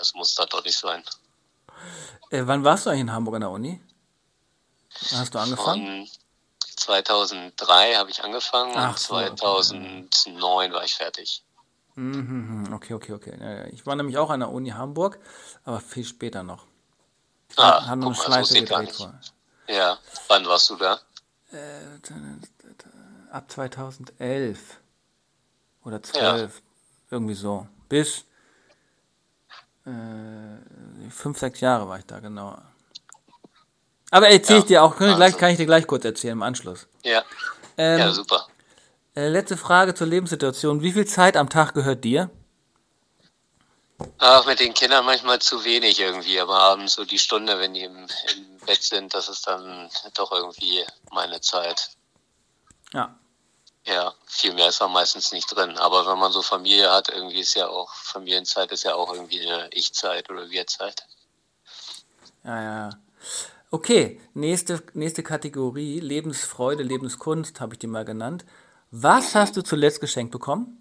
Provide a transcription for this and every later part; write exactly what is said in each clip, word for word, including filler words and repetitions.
das muss da doch nicht sein. Äh, wann warst du eigentlich in Hamburg an der Uni? Wann hast du angefangen? Von zweitausenddrei habe ich angefangen und Ach so, okay. zweitausendneun war ich fertig. Mhm, okay, okay, okay. Ja, ja. Ich war nämlich auch an der Uni Hamburg, aber viel später noch. Wir Ah, hatten, haben noch eine guck mal, das Schleife wusste ich gar gedreht nicht. vorher. Ja, wann warst du da? Äh, ab zweitausendelf oder Ja, zwölf, irgendwie so. Bis äh, fünf, sechs Jahre war ich da, genau. Aber erzähle ich ja, dir auch, kann ich, gleich, Wahnsinn. kann ich dir gleich kurz erzählen im Anschluss. Ja, ja, Ähm, super. äh, letzte Frage zur Lebenssituation. Wie viel Zeit am Tag gehört dir? Ach, mit den Kindern manchmal zu wenig irgendwie, aber abends so die Stunde, wenn die im, im Bett sind, das ist dann doch irgendwie meine Zeit. Ja, Ja, viel mehr ist da meistens nicht drin. Aber wenn man so Familie hat, irgendwie ist ja auch, Familienzeit ist ja auch irgendwie eine Ich-Zeit oder Wir-Zeit. ja, ja. Ja. Okay, nächste, nächste Kategorie, Lebensfreude, Lebenskunst, habe ich die mal genannt. Was Mhm. hast du zuletzt geschenkt bekommen?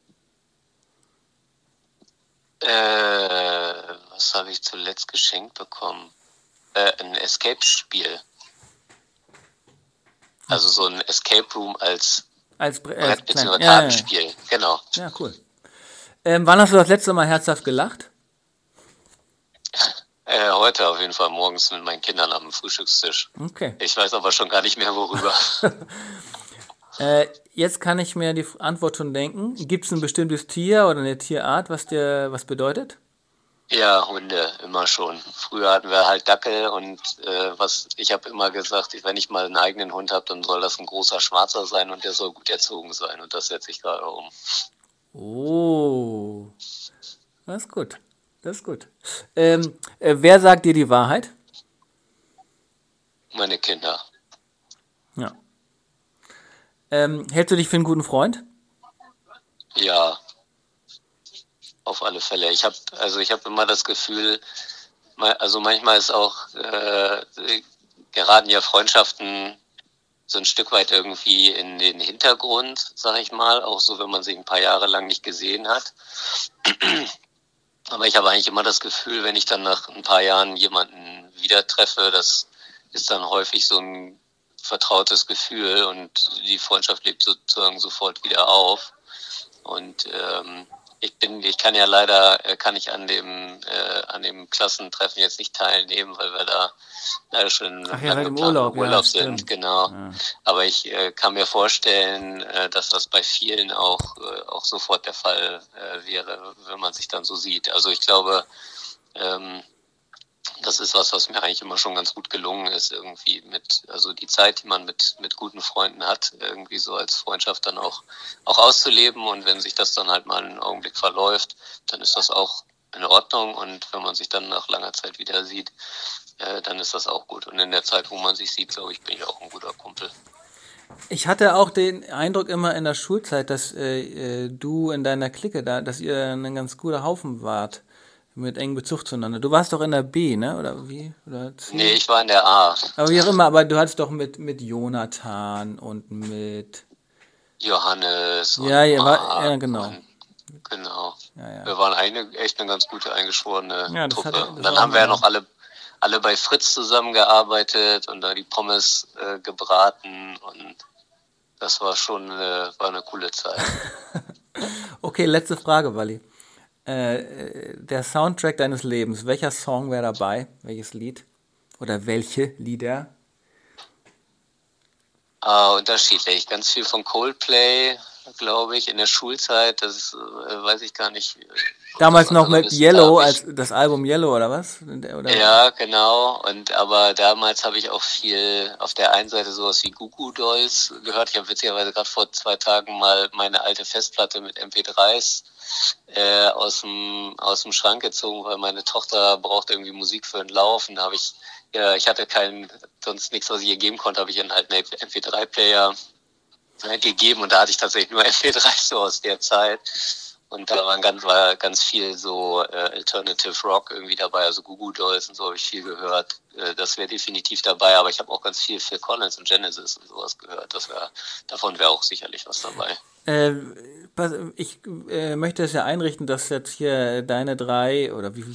Äh, was habe ich zuletzt geschenkt bekommen? Äh, ein Escape-Spiel. Also so ein Escape Room als Als, Bre- als Brett- klein. bzw. Ja, ja, ja. Kartenspiel. Genau. Ja, cool. Ähm, wann hast du das letzte Mal herzhaft gelacht? Äh, heute auf jeden Fall morgens mit meinen Kindern am Frühstückstisch. Okay. Ich weiß aber schon gar nicht mehr worüber. Äh, jetzt kann ich mir die F- Antwort schon denken. Gibt es ein bestimmtes Tier oder eine Tierart, was dir was bedeutet? Ja, Hunde, immer schon. Früher hatten wir halt Dackel und äh, was ich habe immer gesagt, ich, wenn ich mal einen eigenen Hund habe, dann soll das ein großer Schwarzer sein und der soll gut erzogen sein. Und das setze ich gerade um. Oh, das ist gut. Das ist gut. Ähm, äh, wer sagt dir die Wahrheit? Meine Kinder. Ja. Ähm, hältst du dich für einen guten Freund? Ja, auf alle Fälle. Ich habe also ich habe immer das Gefühl, ma- also manchmal ist auch äh, geraten ja Freundschaften so ein Stück weit irgendwie in den Hintergrund, sag ich mal, auch so, wenn man sich ein paar Jahre lang nicht gesehen hat. Aber ich habe eigentlich immer das Gefühl, wenn ich dann nach ein paar Jahren jemanden wieder treffe, das ist dann häufig so ein vertrautes Gefühl und die Freundschaft lebt sozusagen sofort wieder auf. Und ähm, ich bin, ich kann ja leider, äh, kann ich an dem, äh, an dem Klassentreffen jetzt nicht teilnehmen, weil wir da leider schon Ach im ja, lang halt im geplanten Urlaub, ja, Urlaub sind, stimmt. genau. Ja. Aber ich äh, kann mir vorstellen, äh, dass das bei vielen auch, äh, auch sofort der Fall äh, wäre, wenn man sich dann so sieht. Also ich glaube, ähm, das ist was, was mir eigentlich immer schon ganz gut gelungen ist, irgendwie mit, also die Zeit, die man mit, mit guten Freunden hat, irgendwie so als Freundschaft dann auch, auch auszuleben. Und wenn sich das dann halt mal einen Augenblick verläuft, dann ist das auch in Ordnung. Und wenn man sich dann nach langer Zeit wieder sieht, äh, dann ist das auch gut. Und in der Zeit, wo man sich sieht, glaube ich, bin ich auch ein guter Kumpel. Ich hatte auch den Eindruck immer in der Schulzeit, dass äh, äh, du in deiner Clique da, dass ihr ein ganz guter Haufen wart. Mit engem Bezug zueinander. Du warst doch in der B, ne? Oder wie? Oder Nee, C? ich war in der A. Aber wie auch immer, aber du hattest doch mit, mit Jonathan und mit. Johannes Ja, und ja, war, Marc ja, genau. und genau. Ja, ja. Wir waren eine, echt eine ganz gute eingeschworene Ja, das Truppe. hatte, Und das dann war auch haben wir ja immer. noch alle, alle bei Fritz zusammengearbeitet und da die Pommes äh, gebraten und das war schon eine, war eine coole Zeit. Okay, letzte Frage, Wally. Äh, äh, der Soundtrack deines Lebens, welcher Song wäre dabei? Welches Lied? Oder welche Lieder? Ah, unterschiedlich. Ganz viel von Coldplay, glaube ich, in der Schulzeit. Das ist, äh, weiß ich gar nicht. Damals noch Also mit bis, da Yellow, habe als ich das Album Yellow oder was? Oder, ja, genau. Und aber damals habe ich auch viel auf der einen Seite sowas wie Goo Goo Dolls gehört. Ich habe witzigerweise gerade vor zwei Tagen mal meine alte Festplatte mit M P dreis äh, aus dem aus dem Schrank gezogen, weil meine Tochter braucht irgendwie Musik für einen Lauf. Und da habe ich, ja, ich hatte keinen, sonst nichts, was ich ihr geben konnte, habe ich einen alten M P drei Player äh, gegeben und da hatte ich tatsächlich nur M P drei so aus der Zeit. Und da waren ganz, war ganz viel so äh, Alternative Rock irgendwie dabei, also Goo Goo Dolls und so habe ich viel gehört. Äh, das wäre definitiv dabei, aber ich habe auch ganz viel Phil Collins und Genesis und sowas gehört. Das wär, davon wäre auch sicherlich was dabei. Äh, pass- ich äh, möchte es ja einrichten, dass jetzt hier deine drei oder wie